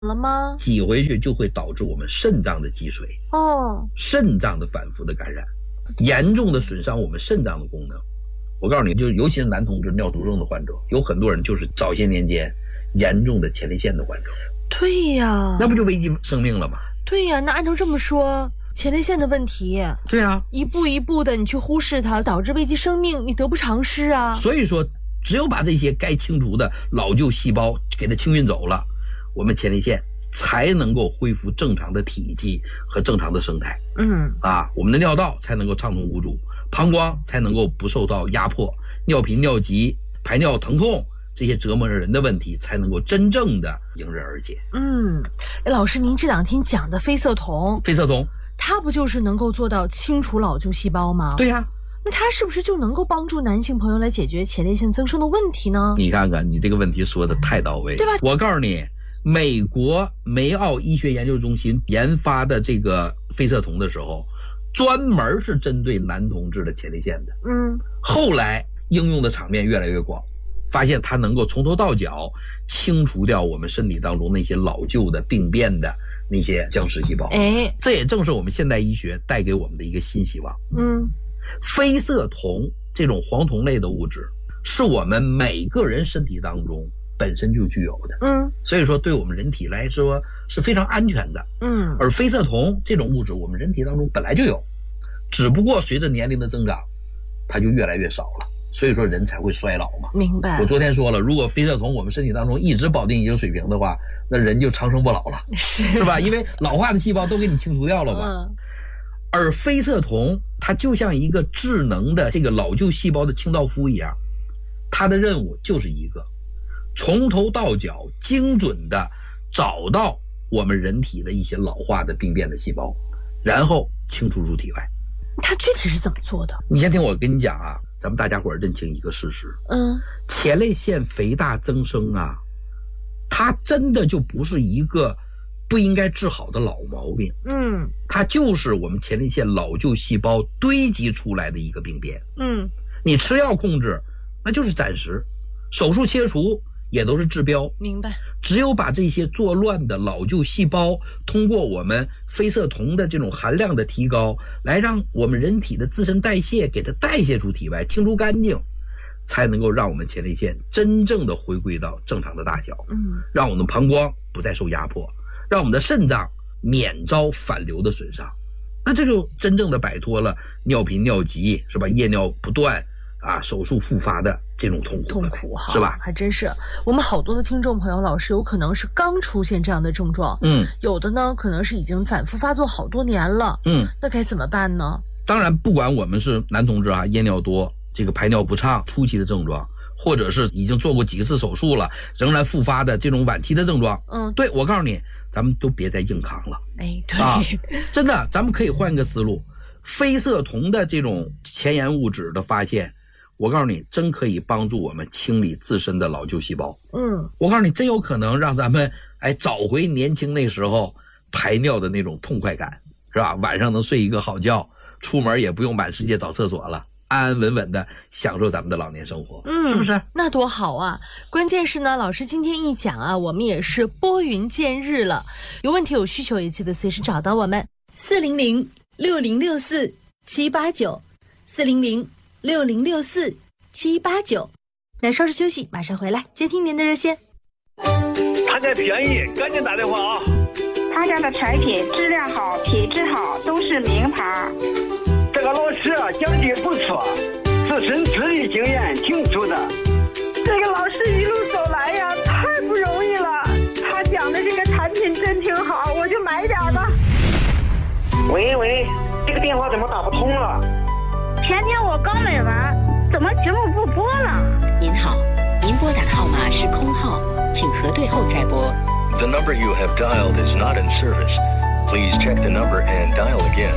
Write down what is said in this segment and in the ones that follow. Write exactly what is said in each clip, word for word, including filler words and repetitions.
了吗？ 挤回去就会导致我们肾脏的积水， 哦， 肾脏的反复的感染，严重的损伤我们肾脏的功能。我告诉你，就尤其是男同志尿毒症的患者，有很多人就是早些年间严重的前列腺的患者。 对呀， 那不就危及生命了吗？ 对呀，那按照这么说，前列腺的问题， 对啊， 一步一步的你去忽视它，导致危及生命，你得不偿失啊。 所以说，只有把这些该清除的老旧细胞给它清运走了，我们前列腺才能够恢复正常的体积和正常的生态。 嗯啊，我们的尿道才能够畅通无阻，膀胱才能够不受到压迫，尿频、尿急、排尿疼痛这些折磨人的问题才能够真正的迎刃而解。 嗯，老师，您这两天讲的非色酮， 非色酮， 它不就是能够做到清除老旧细胞吗？ 对呀、啊， 那它是不是就能够帮助男性朋友来解决前列腺增生的问题呢？ 你看看，你这个问题说的太到位， 对吧？ 我告诉你，美国梅奥医学研究中心研发的这个非色酮的时候，专门是针对男同志的前列腺的。 嗯， 后来应用的场面越来越广，发现它能够从头到脚清除掉我们身体当中那些老旧的病变的那些僵尸细胞。 哎， 这也正是我们现代医学带给我们的一个新希望。 嗯， 非色酮这种黄酮类的物质是我们每个人身体当中本身就具有的， 嗯， 所以说对我们人体来说是非常安全的， 嗯， 而非色酮这种物质我们人体当中本来就有，只不过随着年龄的增长，它就越来越少了，所以说人才会衰老嘛。 明白。 我昨天说了，如果非色酮我们身体当中一直保定已经水平的话，那人就长生不老了， 是是吧？因为老化的细胞都给你清除掉了嘛。 嗯， 而非色酮它就像一个智能的这个老旧细胞的清道夫一样，它的任务就是一个从头到脚精准的找到我们人体的一些老化的病变的细胞，然后清除出体外。 它具体是怎么做的？ 你先听我跟你讲啊，咱们大家伙儿认清一个事实， 嗯， 前列腺肥大增生啊，它真的就不是一个不应该治好的老毛病， 嗯， 它就是我们前列腺老旧细胞堆积出来的一个病变。 嗯， 你吃药控制那就是暂时，手术切除也都是治标。 明白。 只有把这些作乱的老旧细胞通过我们非色酮的这种含量的提高，来让我们人体的自身代谢给它代谢出体外，清除干净，才能够让我们前列腺真正的回归到正常的大小， 嗯， 让我们的膀胱不再受压迫，让我们的肾脏免遭反流的损伤。那这就真正的摆脱了尿频尿急，是吧？夜尿不断啊，手术复发的这种痛苦痛苦哈， 是吧？ 还真是。我们好多的听众朋友，老师有可能是刚出现这样的症状， 嗯， 有的呢可能是已经反复发作好多年了， 嗯， 那该怎么办呢？ 当然，不管我们是男同志啊，夜尿多，这个排尿不畅初期的症状，或者是已经做过几次手术了仍然复发的这种晚期的症状， 嗯， 对，我告诉你，咱们都别再硬扛了。 哎，对， 啊，真的，咱们可以换个思路，非色酮的这种前沿物质的发现，我告诉你，真可以帮助我们清理自身的老旧细胞。 嗯， 我告诉你，真有可能让咱们哎找回年轻那时候排尿的那种痛快感，是吧？晚上能睡一个好觉，出门也不用满世界找厕所了，安安稳稳的享受咱们的老年生活， 嗯， 是不是？ 那多好啊！关键是呢，老师今天一讲啊，我们也是拨云见日了。有问题有需求也记得随时找到我们，四零零六零六四七八九，四零零六零六四七八九。那稍事休息，马上回来接听您的热线。 他家便宜，赶紧打电话啊！ 他家的产品质量好，品质好，都是名牌。 这个老师讲的不错，自身资历经验挺足的。 这个老师一路走来呀，太不容易了。他讲的这个产品真挺好，我就买点吧。 喂喂，这个电话怎么打不通了？ 前天我刚买完，怎么节目不播了？ 您好，您拨打的号码是空号，请核对后再拨。 The number you have dialed is not in service. Please check the number and dial again.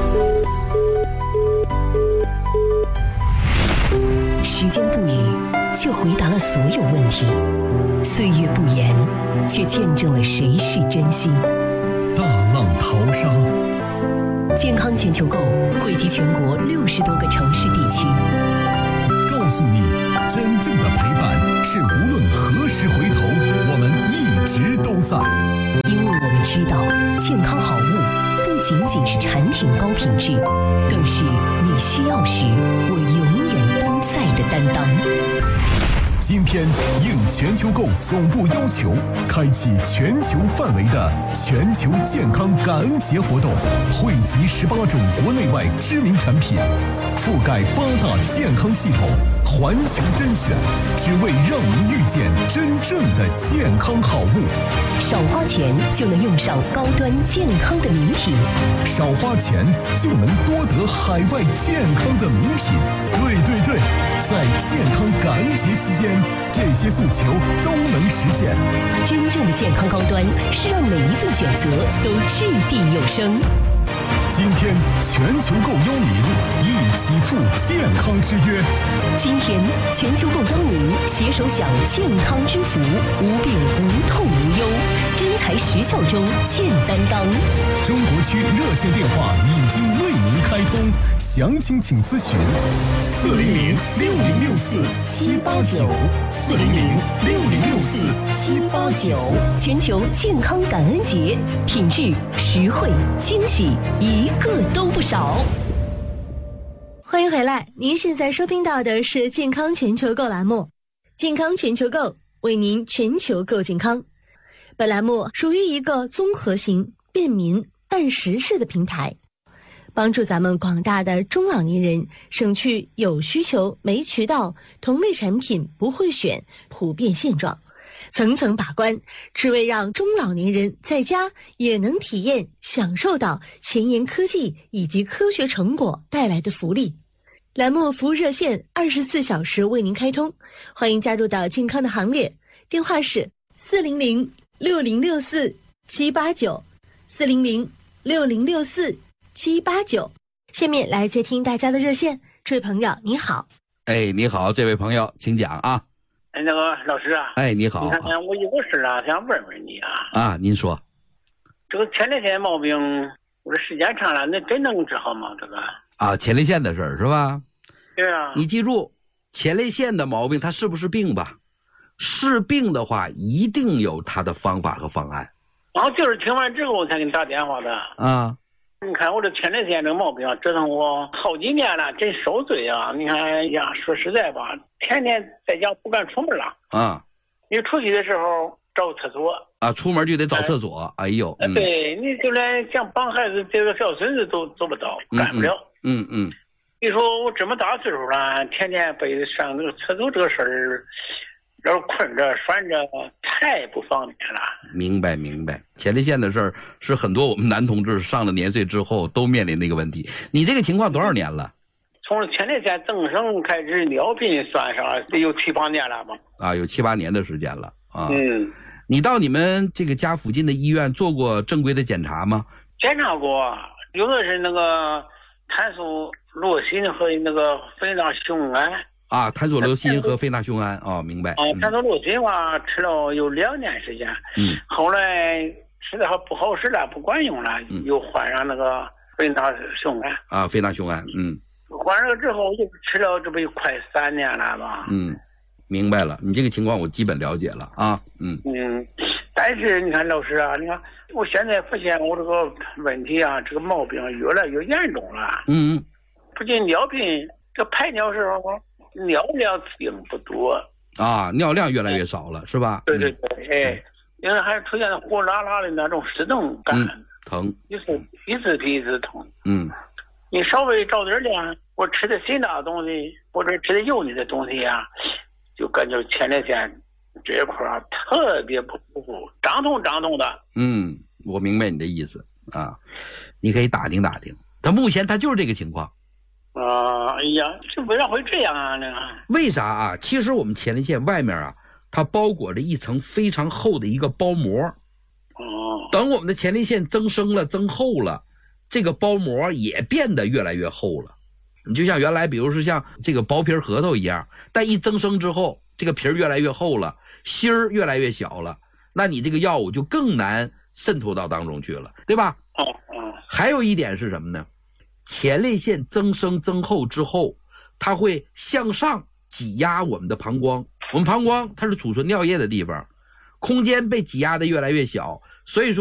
时间不语，却回答了所有问题；岁月不言，却见证了谁是真心。 大浪淘沙， 健康全球购汇集全国六十多个城市地区。 告诉诉你，真正的陪伴是无论何时回头，我们一直都在。 因为我们知道，健康好物不仅仅是产品高品质，更是你需要时我永远都在的担当。 今天应全球购总部要求，开启全球范围的全球健康感恩节活动，汇集十八种国内外知名产品，覆盖八大健康系统，环球甄选，只为让您遇见真正的健康好物。 少花钱就能用上高端健康的名品， 少花钱就能多得海外健康的名品。对对对，在健康感恩节期间，这些诉求都能实现。 真正的健康高端是让每一份选择都掷地有声。 今天全球购邀您一起赴健康之约。 今天全球购邀您携手享健康之福，无病无痛无忧，真材实效中健担当。 中国区热线电话已经为您开通，详情请咨询四零零六零六四七八九四零零六零六四七八九。 全球健康感恩节，品质、实惠、惊喜，一个都不少。 欢迎回来，您现在收听到的是健康全球购栏目，健康全球购为您全球购健康。本栏目属于一个综合型、便民、办实事的平台，帮助咱们广大的中老年人省去有需求没渠道、同类产品不会选普遍现状，层层把关，只为让中老年人在家也能体验享受到前沿科技以及科学成果带来的福利。栏目服务热线二十四小时为您开通，欢迎加入到健康的行列，电话是四零零六零六四七八九四零零六零六四七八九。下面来接听大家的热线，这位朋友你好。 哎，你好，这位朋友，请讲啊。 哎，那个老师啊， 哎，你好。 你看，我有个事啊，想问问你啊。 啊，您说。 这个前列腺毛病，我这时间长了，那真能治好吗？这个。 啊，前列腺的事儿是吧？ 对啊。 你记住，前列腺的毛病，它是不是病吧？是病的话，一定有它的方法和方案。 然后就是听完之后我才给你打电话的。 啊。 你看我这前列腺这毛病啊，折腾我好几年了，真受罪啊！你看呀，说实在吧，天天在家不敢出门了。 啊。 你出去的时候找厕所。 啊，出门就得找厕所。哎呦。 嗯、对，你就连想帮孩子这个小孙子都做不到，干不了。 嗯嗯。嗯你说我这么大岁数了，天天被上那个厕所这个事儿，要是困着拴着，太不方便了。 明白明白，前列腺的事儿是很多我们男同志上了年岁之后都面临的一个问题。你这个情况多少年了？ 从前列腺增生开始尿频算上得有七八年了吧？啊， 有七八年的时间了啊。 嗯。 你到你们这个家附近的医院做过正规的检查吗？ 检查过，有的是那个碳素洛辛和那个非那雄胺。 啊，碳素洛辛和非那雄胺哦，明白。 啊，碳素洛辛嘛，吃了有两年时间。 嗯。 后来吃的不好使了，不管用了，嗯、又换上那个非那雄胺。 啊，非那雄胺，嗯。 换上了之后，就吃了这不有快三年了吧？ 嗯，明白了，你这个情况我基本了解了啊。嗯。 嗯，但是你看老师啊，你看我现在发现我这个问题啊，这个毛病越来越严重了。 嗯。 不仅尿频，这排尿时候尿量并不多啊，尿量越来越少了，是吧？ 对对对，哎，因为还出现了火辣辣的那种湿疼感， 嗯、疼， 一次一次比一次疼。 嗯， 你稍微着点凉，我吃的辛辣的东西或者吃的油腻的东西啊，就感觉前列腺这一块啊特别不舒服，胀痛胀痛的。 嗯，我明白你的意思啊，你可以打听打听，但目前它就是这个情况。 啊，哎呀，这为啥会这样啊？那个为啥啊？其实我们前列腺外面啊，它包裹着一层非常厚的一个包膜。 哦。 等我们的前列腺增生了、增厚了，这个包膜也变得越来越厚了。你就像原来，比如说像这个薄皮核桃一样，但一增生之后，这个皮儿越来越厚了，芯儿越来越小了，那你这个药物就更难渗透到当中去了，对吧？ 哦哦。 还有一点是什么呢？前列腺增生增厚之后，它会向上挤压我们的膀胱。我们膀胱它是储存尿液的地方，空间被挤压的越来越小，所以说